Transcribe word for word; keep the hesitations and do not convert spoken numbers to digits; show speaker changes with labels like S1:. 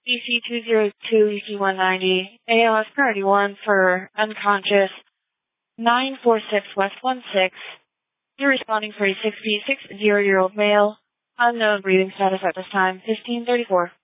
S1: E C two zero two, E C one ninety, A L S priority one for unconscious, nine four six West one six. You're responding for a six feet six zero year old male, unknown breathing status at this time, fifteen thirty-four.